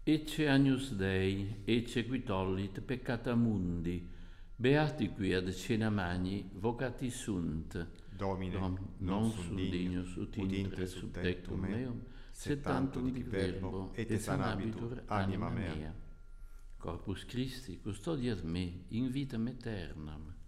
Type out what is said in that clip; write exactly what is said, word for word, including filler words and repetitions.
Ecce Agnus Dei, ecce qui tollit peccata mundi, beati qui ad cena magni, vocati sunt. Domine, Dom, non non sum sum dignus, dignus ut ut intre intre sub sub tectum tectum meum, meum, sed tantum dic verbo, et sanabitur anima mea. Corpus Christi, custodiat me in vitam aeternam.